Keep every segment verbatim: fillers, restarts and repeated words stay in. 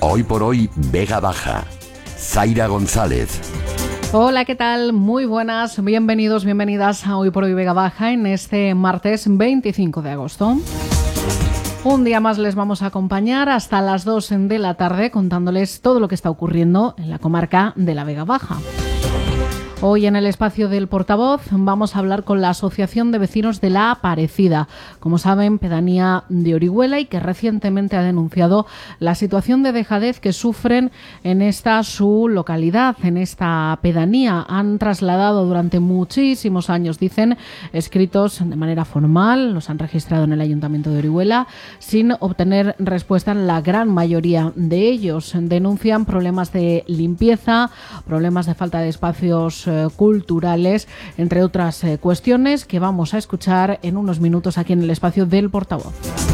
Hoy por hoy, Vega Baja. Zaira González. Hola, ¿qué tal? Muy buenas, bienvenidos, bienvenidas a Hoy por hoy Vega Baja en este martes veinticinco de agosto. Un día más les vamos a acompañar hasta las dos de la tarde contándoles todo lo que está ocurriendo en la comarca de la Vega Baja. Hoy en el espacio del portavoz vamos a hablar con la Asociación de Vecinos de la Aparecida, como saben, pedanía de Orihuela, y que recientemente ha denunciado la situación de dejadez que sufren en esta su localidad, en esta pedanía. Han trasladado durante muchísimos años, dicen, escritos de manera formal, los han registrado en el Ayuntamiento de Orihuela, sin obtener respuesta en la gran mayoría de ellos. Denuncian problemas de limpieza, problemas de falta de espacios culturales, entre otras eh, cuestiones que vamos a escuchar en unos minutos aquí en el espacio del portavoz.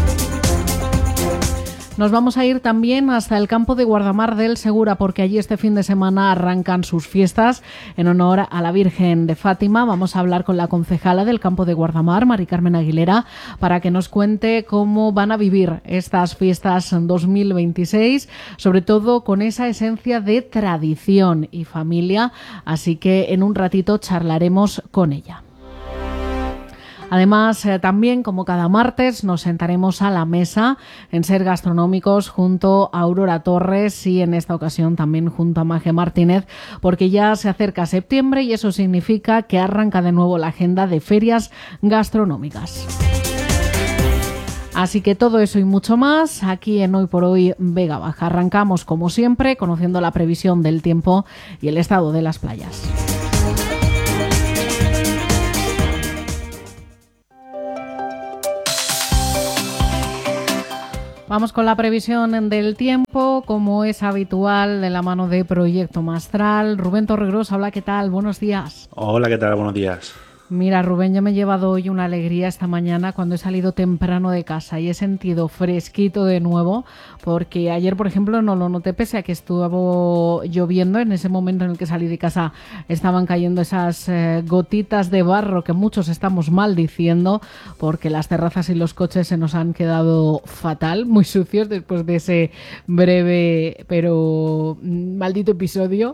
Nos vamos a ir también hasta el campo de Guardamar del Segura, porque allí este fin de semana arrancan sus fiestas en honor a la Virgen de Fátima. Vamos a hablar con la concejala del campo de Guardamar, Mari Carmen Aguilera, para que nos cuente cómo van a vivir estas fiestas en dos mil veintiséis, sobre todo con esa esencia de tradición y familia. Así que en un ratito charlaremos con ella. Además, eh, también, como cada martes, nos sentaremos a la mesa en Ser Gastronómicos junto a Aurora Torres y en esta ocasión también junto a Maje Martínez, porque ya se acerca septiembre y eso significa que arranca de nuevo la agenda de ferias gastronómicas. Así que todo eso y mucho más aquí en Hoy por Hoy Vega Baja. Arrancamos, como siempre, conociendo la previsión del tiempo y el estado de las playas. Vamos con la previsión del tiempo, como es habitual, de la mano de Proyecto Mastral. Rubén Torregros, hola, ¿qué tal? Buenos días. Hola, ¿qué tal? Buenos días. Mira, Rubén, yo me he llevado hoy una alegría esta mañana cuando he salido temprano de casa y he sentido fresquito de nuevo, porque ayer, por ejemplo, no lo noté pese a que estuvo lloviendo. En ese momento en el que salí de casa estaban cayendo esas eh, gotitas de barro que muchos estamos maldiciendo porque las terrazas y los coches se nos han quedado fatal, muy sucios después de ese breve pero maldito episodio.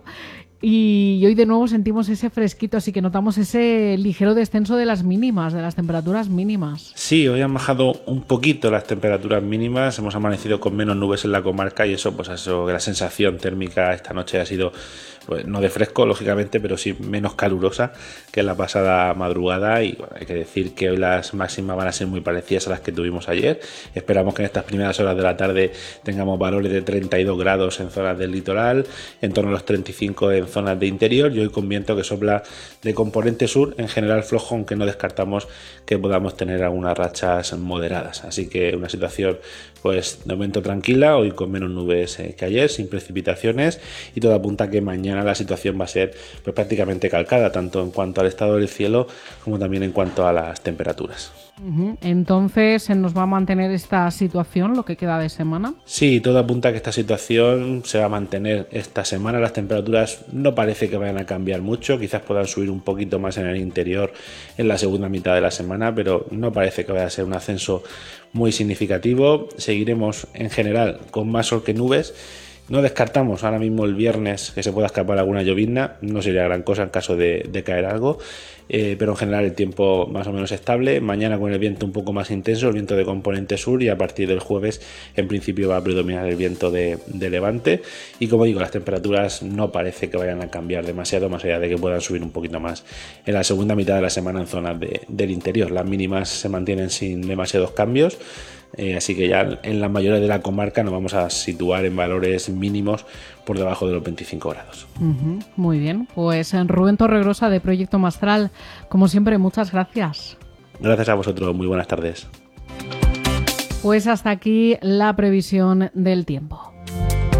Y hoy de nuevo sentimos ese fresquito, así que notamos ese ligero descenso de las mínimas, de las temperaturas mínimas. Sí, hoy han bajado un poquito las temperaturas mínimas, hemos amanecido con menos nubes en la comarca y eso, pues eso, que la sensación térmica esta noche ha sido, pues no de fresco, lógicamente, pero sí menos calurosa que la pasada madrugada. Y bueno, hay que decir que hoy las máximas van a ser muy parecidas a las que tuvimos ayer. Esperamos que en estas primeras horas de la tarde tengamos valores de treinta y dos grados en zonas del litoral, en torno a los treinta y cinco en zonas de interior, y hoy con viento que sopla de componente sur, en general flojo, aunque no descartamos que podamos tener algunas rachas moderadas. Así que una situación pues de momento tranquila, hoy con menos nubes eh, que ayer, sin precipitaciones, y todo apunta a que mañana la situación va a ser pues prácticamente calcada, tanto en cuanto al estado del cielo como también en cuanto a las temperaturas. Uh-huh. Entonces, ¿se nos va a mantener esta situación lo que queda de semana? Sí, todo apunta a que esta situación se va a mantener esta semana. Las temperaturas no parece que vayan a cambiar mucho, quizás puedan subir un poquito más en el interior en la segunda mitad de la semana, pero no parece que vaya a ser un ascenso muy significativo. Seguiremos en general con más sol que nubes. No descartamos ahora mismo el viernes que se pueda escapar alguna llovizna, no sería gran cosa en caso de, de caer algo, eh, pero en general el tiempo más o menos estable. Mañana con el viento un poco más intenso, el viento de componente sur, y a partir del jueves en principio va a predominar el viento de, de levante. Y como digo, las temperaturas no parece que vayan a cambiar demasiado, más allá de que puedan subir un poquito más en la segunda mitad de la semana en zonas de, del interior. Las mínimas se mantienen sin demasiados cambios. Eh, así que ya en la mayoría de la comarca nos vamos a situar en valores mínimos por debajo de los veinticinco grados. Uh-huh, muy bien, pues Rubén Torregrosa de Proyecto Mastral, como siempre, muchas gracias. Gracias a vosotros, muy buenas tardes. Pues hasta aquí la previsión del tiempo.